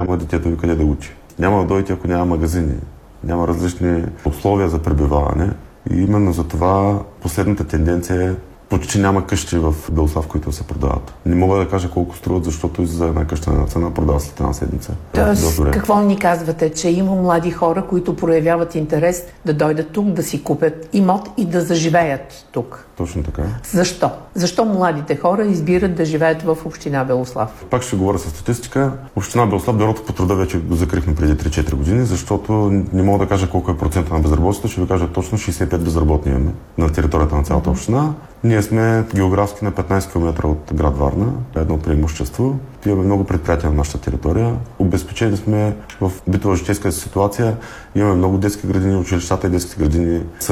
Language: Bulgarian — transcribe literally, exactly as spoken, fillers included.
няма детето ви къде да учи. Няма да дойдете, ако няма магазини, няма различни условия за пребиваване. И именно за това последната тенденция е почти няма къщи в Белослав, които се продават. Не мога да кажа колко струват, защото за една къща на цена продава след една седмица. Тоест, какво ни казвате? Че има млади хора, които проявяват интерес да дойдат тук, да си купят имот и да заживеят тук. Точно така. Защо? Защо младите хора избират да живеят в община Белослав? Пак ще говоря с статистика. Община Белослав, бюрото по труда вече го закрихме преди три-четири години, защото не мога да кажа колко е процента на безработицата, ще ви кажа точно шейсет и пет безработни имаме на територията на цялата община. Ние сме географски на петнайсет километра от град Варна, едно преимущество. Имаме много предприятия на нашата територия. Обезпечени сме в битово-житейска ситуация. Имаме много детски градини, училищата и детските градини са